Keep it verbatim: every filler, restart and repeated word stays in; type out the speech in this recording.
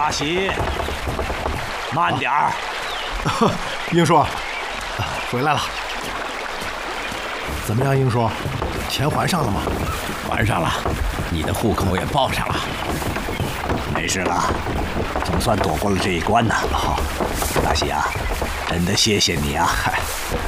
大喜，慢点儿。 英叔，回来了。怎么样，英叔，钱还上了吗？ 还上了，你的户口也报上了，没事了，总算躲过了这一关呢。好，大喜啊，真的谢谢你啊！